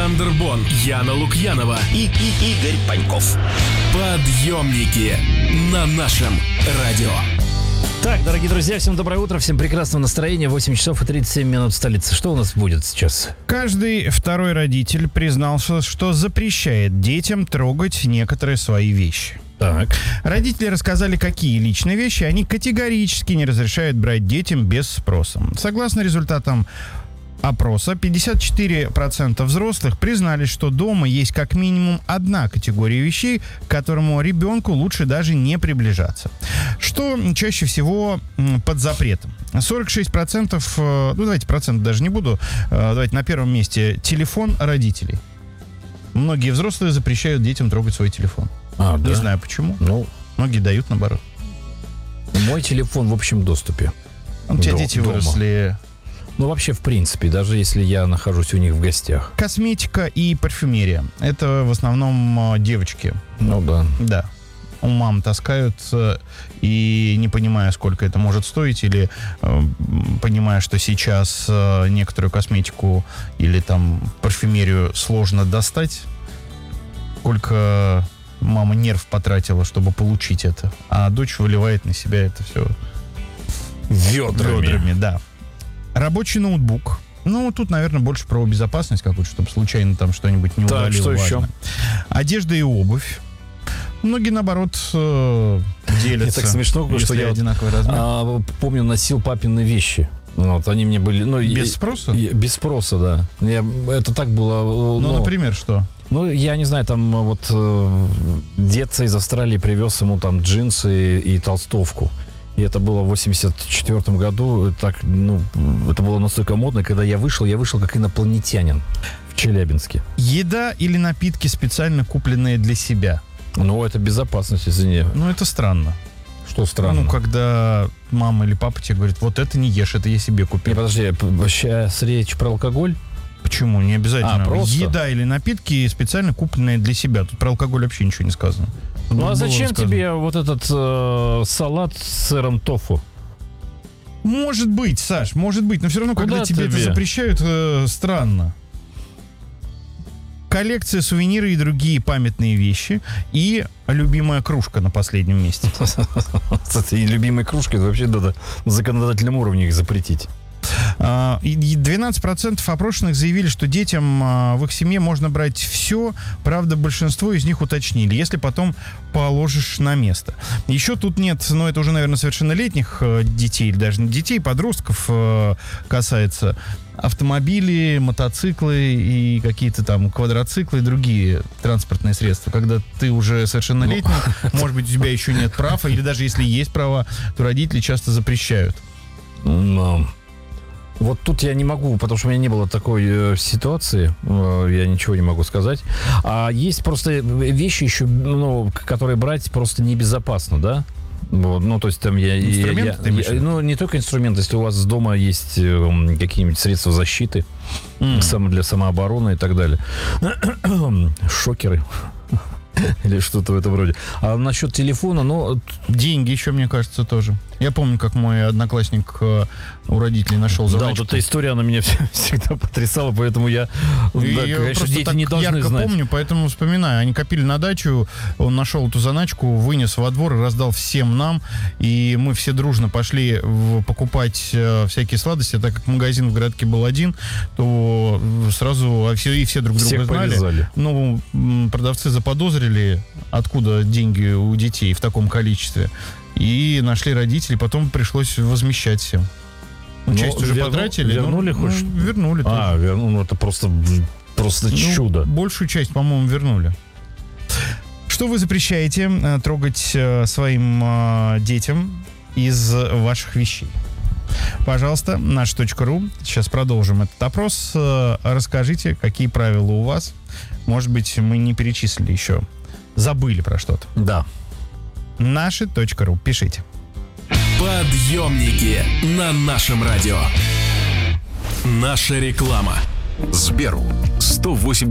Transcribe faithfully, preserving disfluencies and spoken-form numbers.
Александр Бон, Яна Лукьянова и, и Игорь Паньков. Подъемники на нашем радио. Так, дорогие друзья, всем доброе утро, всем прекрасного настроения. восемь часов и тридцать семь минут в столице. Что у нас будет сейчас? Каждый второй родитель признался, что запрещает детям трогать некоторые свои вещи. Так. Родители рассказали, какие личные вещи они категорически не разрешают брать детям без спроса. Согласно результатам опроса, пятьдесят четыре процента взрослых признали, что дома есть как минимум одна категория вещей, к которому ребенку лучше даже не приближаться. Что чаще всего под запретом. сорок шесть процентов, ну давайте процент даже не буду, давайте на первом месте телефон родителей. Многие взрослые запрещают детям трогать свой телефон. А, не да? знаю почему. Ну, многие дают наоборот. Мой телефон в общем доступе. У тебя До- дети дома. выросли. Ну, вообще, в принципе, даже если я нахожусь у них в гостях. Косметика и парфюмерия. Это в основном э, девочки. Ну, да. Да. У мам таскают, э, и не понимая, сколько это может стоить, или э, понимая, что сейчас э, некоторую косметику или там парфюмерию сложно достать, сколько мама нерв потратила, чтобы получить это. А дочь выливает на себя это все Ведрами. ведрами, да. Рабочий ноутбук. Ну, тут, наверное, больше про безопасность какую-то, чтобы случайно там что-нибудь не Так, удалило что важное. еще? Одежда и обувь. Многие, наоборот, э, делятся. Мне так смешно, потому что если я вот, одинаковый размер. а, помню, носил папины вещи. Вот, они мне были... Ну, Без я- спроса? я- без спроса, да. Я, это так было... Ну, например, что? Ну, я не знаю, там вот э, дед из Австралии привез ему там джинсы и, и толстовку. И это было в восемьдесят четвёртом году. Так, ну, это было настолько модно. Когда я вышел, я вышел как инопланетянин в Челябинске. Еда или напитки, специально купленные для себя. Ну, это безопасность, извини. Ну, это странно. Что странно? Ну, когда мама или папа тебе говорит, вот это не ешь, это я себе купил. Не, подожди, сейчас речь про алкоголь? Почему? Не обязательно. А, просто? Еда или напитки, специально купленные для себя. Тут про алкоголь вообще ничего не сказано. Тут Ну, а было зачем сказано. тебе вот этот э, салат с сыром тофу? Может быть, Саш, может быть, но все равно, Куда когда тебе, тебе? это запрещают, э, странно. Коллекция, сувениры и другие памятные вещи. И любимая кружка на последнем месте. Кстати, и любимой кружкой вообще надо на законодательном уровне их запретить. А, и двенадцать процентов опрошенных заявили, что детям а, в их семье можно брать все. Правда, большинство из них уточнили, если потом положишь на место. Еще тут нет, ну это уже, наверное, совершеннолетних э, детей, или даже не детей, подростков э, касается. Автомобили, мотоциклы и какие-то там квадроциклы и другие транспортные средства. Когда ты уже совершеннолетний, может быть, у тебя еще нет прав, или даже если есть права, то родители часто запрещают. Но вот тут я не могу, потому что у меня не было такой э, ситуации, э, я ничего не могу сказать. А есть просто вещи еще, ну, которые брать просто небезопасно, да? Вот, ну, то есть там я... Инструменты я, ты имеешь в я- виду? ну, не только инструменты, если у вас дома есть э, какие-нибудь средства защиты М. сам- для самообороны и так далее. Шокеры. Или что-то в этом роде. А насчет телефона, ну... Деньги еще, мне кажется, тоже. Я помню, как мой одноклассник э, у родителей нашел Да, заначку. вот эта история, она меня всегда потрясала, поэтому я... И да, я конечно, просто дети так не должны ярко знать. помню, поэтому вспоминаю. Они копили на дачу, он нашел эту заначку, вынес во двор и раздал всем нам. И мы все дружно пошли в- покупать э, всякие сладости. Так как магазин в городке был один, то сразу а все, и все друг друга Всех знали. повязали. Ну, м, продавцы заподозрили, откуда деньги у детей в таком количестве. И нашли родителей, потом пришлось возмещать всем. Ну, Ну, часть уже верну- потратили. вернули ну, хоть? ну, вернули тоже. А, верну, ну это просто, просто Ну, чудо. Большую часть, по-моему, вернули. Что вы запрещаете э, трогать э, своим э, детям из ваших вещей? Пожалуйста, наш точка ру. Сейчас продолжим этот опрос. Э, расскажите, какие правила у вас. Может быть, мы не перечислили еще. Забыли про что-то. Да. Наши точка ру. Пишите. Подъемники на нашем радио. Наша реклама. Сберу сто восемь